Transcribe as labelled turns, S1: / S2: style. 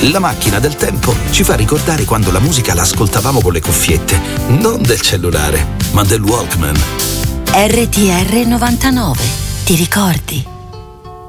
S1: La macchina del tempo ci fa ricordare quando la musica la ascoltavamo con le cuffiette, non del cellulare, ma del Walkman.
S2: RTR 99. Ti ricordi?